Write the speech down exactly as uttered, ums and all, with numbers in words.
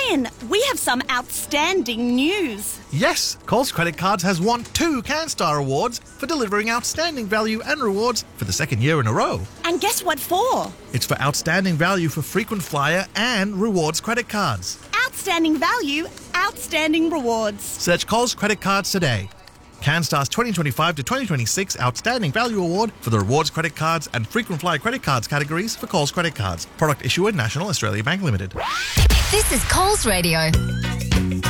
Ian, we have some outstanding news. Yes, Coles Credit Cards has won two CanStar Awards for delivering outstanding value and rewards for the second year in a row. And guess what for? It's for outstanding value for frequent flyer and rewards credit cards. Outstanding value, outstanding rewards. Search Coles Credit Cards today. CanStar's twenty twenty-five to twenty twenty-six Outstanding Value Award for the rewards credit cards and frequent flyer credit cards categories for Coles Credit Cards. Product issuer National Australia Bank Limited. This is Coles Radio.